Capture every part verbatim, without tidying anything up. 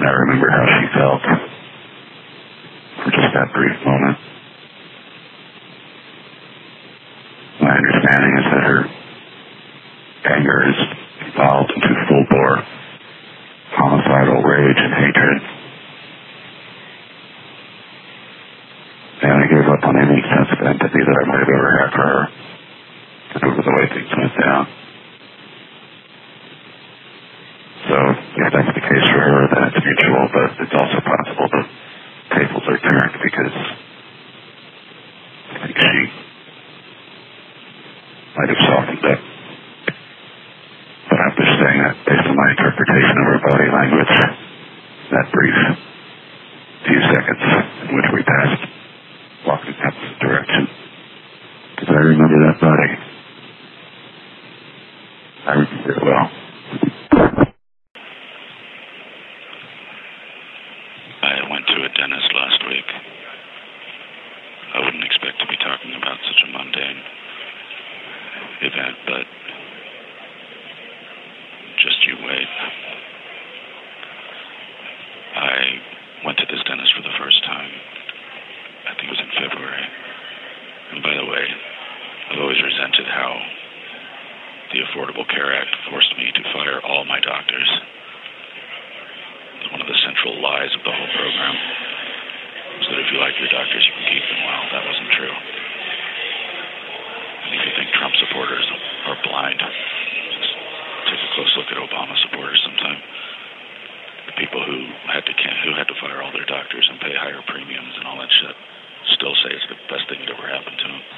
I remember how she felt for just that brief moment. My understanding is that her anger is evolved into full-bore homicidal rage and hatred. And I gave up on any sense of empathy that I might have ever had for her and over the way things went down. So if that's the case for her, then it's mutual, but it's also possible that tables are turned because I think she might have softened up. But I'm just saying that based on my interpretation of her body language, that brief few seconds in which we passed walking in that direction. Because I remember that body. I remember it well. I went to a dentist last week. I wouldn't expect to be talking about such a mundane event, but just you wait. I went to this dentist for the first time. I think it was in February. And by the way, I've always resented how the Affordable Care Act forced me to fire all my doctors. One of the central lies of the whole program was that if you like your doctors, you can keep them. Well, that wasn't true. And if you think Trump supporters are blind, just take a close look at Obama supporters sometime. The people who had to who had to fire all their doctors and pay higher premiums and all that shit still say it's the best thing that ever happened to them.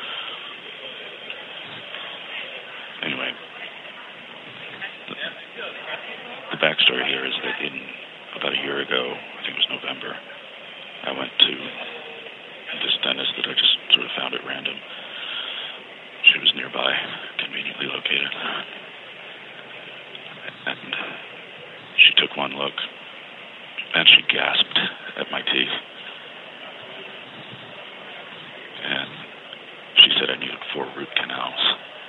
Anyway, the, the backstory here is that in about a year ago, I think it was November, I went to this dentist that I just sort of found at random. She was nearby, conveniently located. And she took one look, and she gasped at my teeth. And she said I needed four root canals.